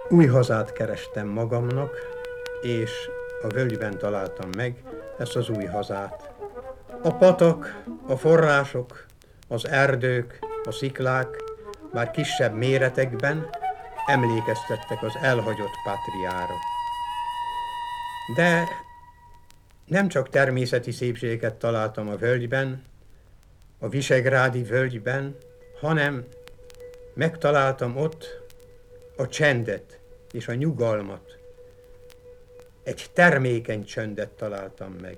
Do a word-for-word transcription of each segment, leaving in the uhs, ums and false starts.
Új hazát kerestem magamnak, és a völgyben találtam meg ezt az új hazát. A patak, a források, az erdők, a sziklák, bár kisebb méretekben emlékeztettek az elhagyott pátriára. De nem csak természeti szépségeket találtam a völgyben, a Visegrádi völgyben, hanem megtaláltam ott a csendet és a nyugalmat. Egy termékeny csöndet találtam meg.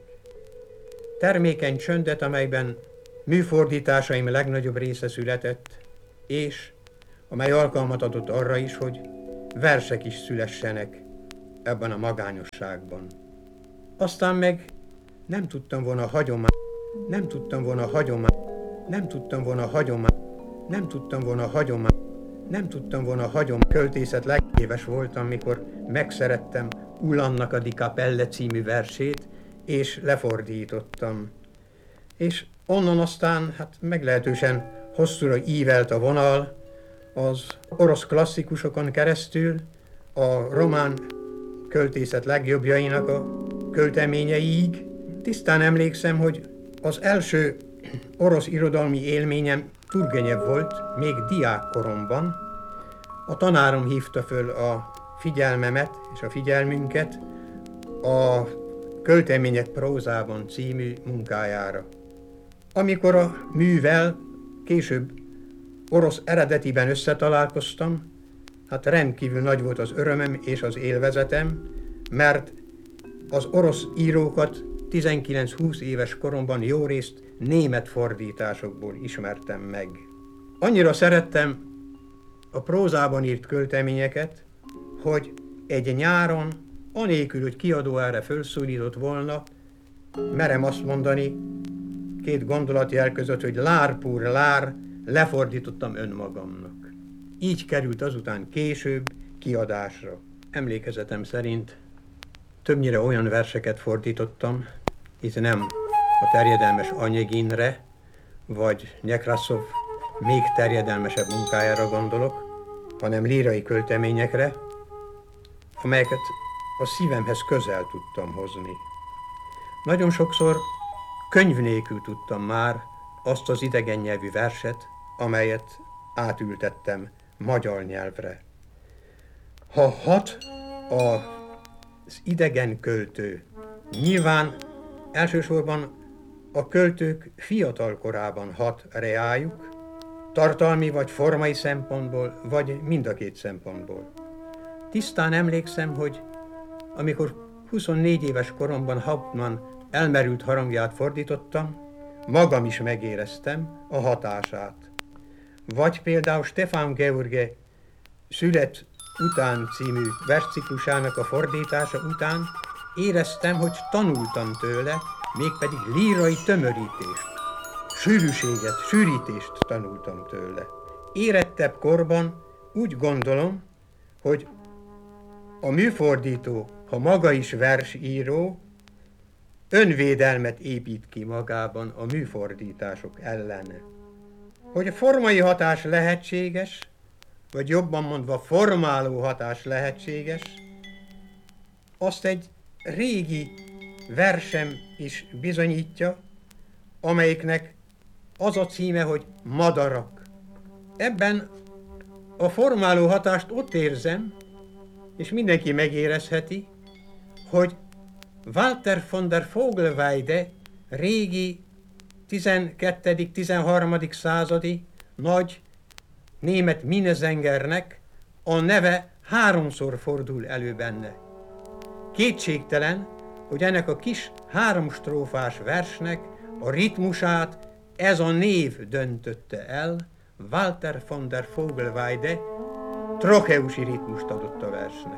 Termékeny csöndet, amelyben műfordításaim legnagyobb része született, és amely alkalmat adott arra is, hogy versek is szülessenek ebben a magányosságban. Aztán meg nem tudtam volna hagyomány, nem tudtam volna hagyomány, nem tudtam volna hagyomány, nem tudtam volna hagyomány, nem tudtam volna hagyomány. Költészet legéves voltam, mikor megszerettem Ulannak a Di Capelle című versét, és lefordítottam. És onnan aztán hát meglehetősen hosszúra ívelt a vonal, az orosz klasszikusokon keresztül a román költészet legjobbjainak a költeményeiig. Tisztán emlékszem, hogy az első orosz irodalmi élményem Turgenev volt, még diákkoromban. A tanárom hívta föl a figyelmemet és a figyelmünket a Költemények prózában című munkájára. Amikor a művel később orosz eredetiben összetalálkoztam, hát rendkívül nagy volt az örömem és az élvezetem, mert az orosz írókat tizenkilenc-húsz éves koromban jó részt német fordításokból ismertem meg. Annyira szerettem a prózában írt költeményeket, hogy egy nyáron, anélkül, hogy kiadó erre fölszólított volna, merem azt mondani, két gondolatjel között, hogy lár pur lár, lefordítottam önmagamnak. Így került azután később kiadásra. Emlékezetem szerint többnyire olyan verseket fordítottam, itt nem a terjedelmes Onyeginre, vagy Nekrasov még terjedelmesebb munkájára gondolok, hanem lírai költeményekre, amelyeket a szívemhez közel tudtam hozni. Nagyon sokszor könyv nélkül tudtam már azt az idegen nyelvű verset, amelyet átültettem magyar nyelvre. Ha hat az idegen költő, nyilván elsősorban a költők fiatal korában hat reájuk, tartalmi vagy formai szempontból, vagy mind a két szempontból. Tisztán emlékszem, hogy amikor huszonnégy éves koromban Hauptmann elmerült harangját fordítottam, magam is megéreztem a hatását. Vagy például Stefan George Szület után című versciklusának a fordítása után éreztem, hogy tanultam tőle, mégpedig lírai tömörítést, sűrűséget, sűrítést tanultam tőle. Érettebb korban úgy gondolom, hogy a műfordító, ha maga is versíró, önvédelmet épít ki magában a műfordítások ellen. Hogy a formai hatás lehetséges, vagy jobban mondva formáló hatás lehetséges, azt egy régi versem is bizonyítja, amelyiknek az a címe, hogy Madarak. Ebben a formáló hatást ott érzem, és mindenki megérezheti, hogy Walter von der Vogelweide régi tizenkettedik-tizenharmadik századi nagy német Minnesengernek a neve háromszor fordul elő benne. Kétségtelen, hogy ennek a kis háromstrófás versnek a ritmusát ez a név döntötte el, Walter von der Vogelweide trocheusi ritmust adott a versnek.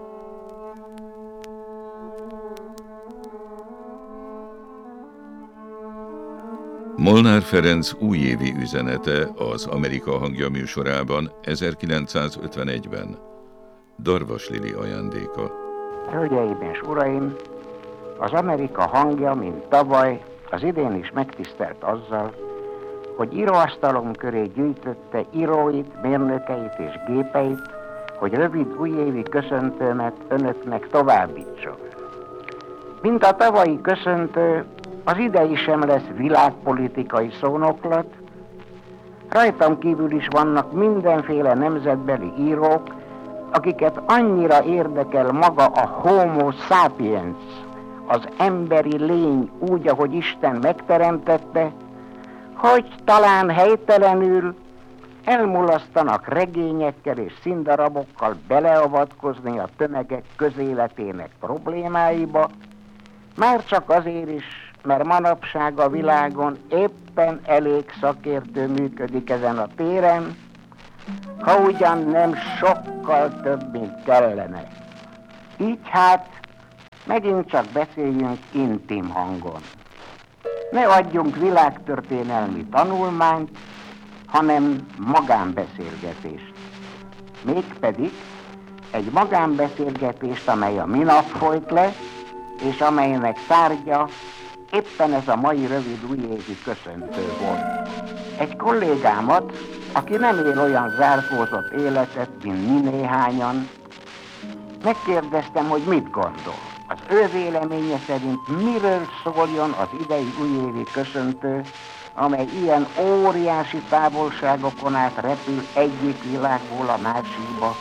Molnár Ferenc újévi üzenete az Amerika hangja műsorában ezerkilencszázötvenegyben. Darvas Lili ajándéka. Hölgyeim és uraim, az Amerika hangja, mint tavaly, az idén is megtisztelt azzal, hogy íróasztalom köré gyűjtötte íróit, mérnökeit és gépeit, hogy rövid újévi köszöntőmet önöknek továbbítsam. Mint a tavalyi köszöntő, az idei sem lesz világpolitikai szónoklat, rajtam kívül is vannak mindenféle nemzetbeli írók, akiket annyira érdekel maga a homo sapiens, az emberi lény úgy, ahogy Isten megteremtette, hogy talán helytelenül elmulasztanak regényekkel és színdarabokkal beleavatkozni a tömegek közéletének problémáiba, már csak azért is, mert manapság a világon éppen elég szakértő működik ezen a téren, ha ugyan nem sokkal több, mint kellene. Így hát megint csak beszéljünk intim hangon. Ne adjunk világtörténelmi tanulmányt, hanem magánbeszélgetést. Mégpedig egy magánbeszélgetést, amely a minap folyt le, és amelynek tárgya éppen ez a mai rövid újévi köszöntő volt. Egy kollégámat, aki nem él olyan zárkózott életet, mint mi néhányan, megkérdeztem, hogy mit gondol. Az ő véleménye szerint miről szóljon az idei újévi köszöntő, amely ilyen óriási távolságokon át repül egyik világból a másikba,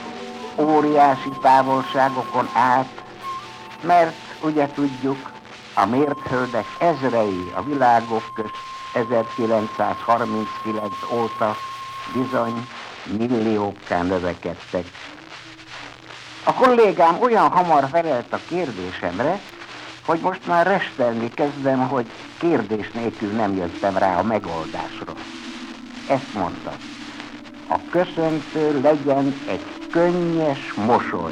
óriási távolságokon át, mert ugye tudjuk, a mértföldek ezrei a világok közt ezerkilencszázharminckilenc óta bizony milliókká növekedtek. A kollégám olyan hamar felelt a kérdésemre, hogy most már restelni kezdem, hogy kérdés nélkül nem jöttem rá a megoldásra. Ezt mondta: a köszöntő legyen egy könnyes mosoly.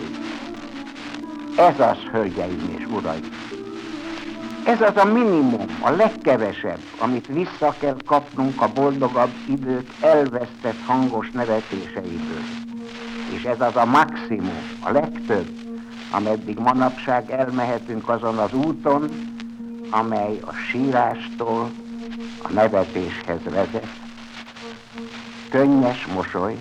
Ez az, hölgyeim és uraim. Ez az a minimum, a legkevesebb, amit vissza kell kapnunk a boldogabb idők elvesztett hangos nevetéseiből. És ez az a maximum, a legtöbb, ameddig manapság elmehetünk azon az úton, amely a sírástól a nevetéshez vezet. Könnyes mosoly.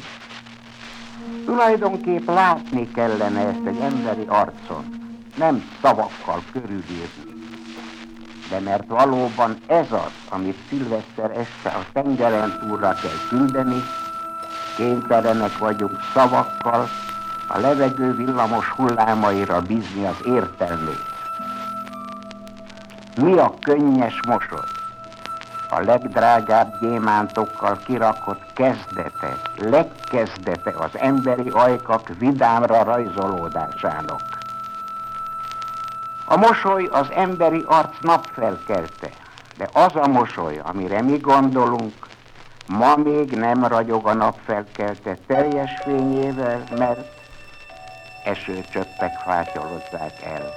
Tulajdonképp látni kellene ezt egy emberi arcon, nem szavakkal körülírni. De mert valóban ez az, amit szilveszter este a tengeren túlra kell küldeni, kénytelenek vagyunk szavakkal a levegő villamos hullámaira bízni az értelmét. Mi a könnyes mosoly? A legdrágább gyémántokkal kirakott kezdete, legkezdete az emberi ajkak vidámra rajzolódásának. A mosoly az emberi arc napfelkelte, de az a mosoly, amire mi gondolunk, ma még nem ragyog a napfelkelte teljes fényével, mert esőcsöppek fátyolozzák el.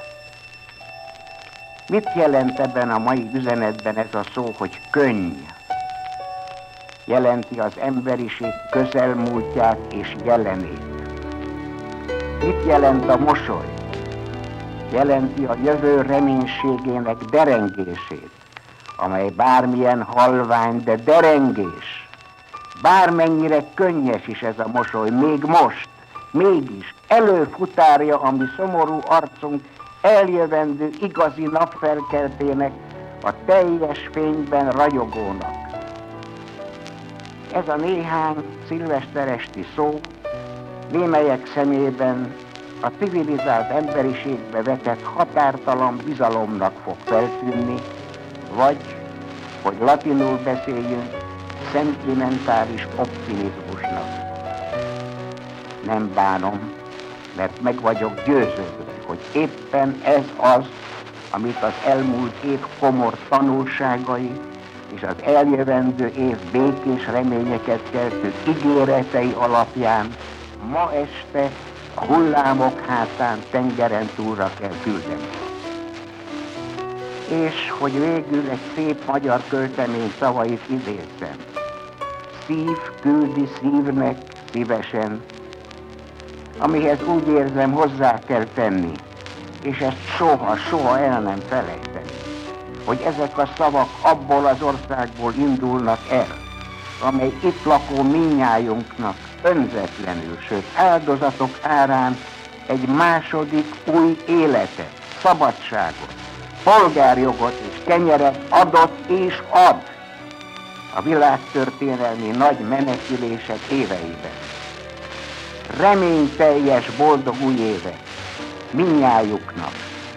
Mit jelent ebben a mai üzenetben ez a szó, hogy könny? Jelenti az emberiség közelmúltját és jelenét. Mit jelent a mosoly? Jelenti a jövő reménységének derengését, amely bármilyen halvány, de derengés. Bármennyire könnyes is ez a mosoly, még most, mégis előfutárja a mi szomorú arcunk eljövendő igazi napfelkeltének, a teljes fényben ragyogónak. Ez a néhány szilveszteresti szó némelyek szemében a civilizált emberiségbe vetett határtalan bizalomnak fog feltűnni, vagy, hogy latinul beszéljünk, szentimentális optimizmusnak. Nem bánom, mert meg vagyok győződve, hogy éppen ez az, amit az elmúlt év komor tanulságai és az eljövendő év békés reményeket keltő ígéretei alapján ma este a hullámok hátán tengeren túlra kell küldeni. És hogy végül egy szép magyar költemény szavait idézzem: szív küldi szívnek szívesen, amihez úgy érzem hozzá kell tenni, és ezt soha, soha el nem felejteni, hogy ezek a szavak abból az országból indulnak el, amely itt lakó minnyájunknak önzetlenül, sőt áldozatok árán egy második új életet, szabadságot, polgárjogot és kenyeret adott és ad a világtörténelmi nagy menekülések éveiben. Reményteljes boldog új évet mindnyájuknak!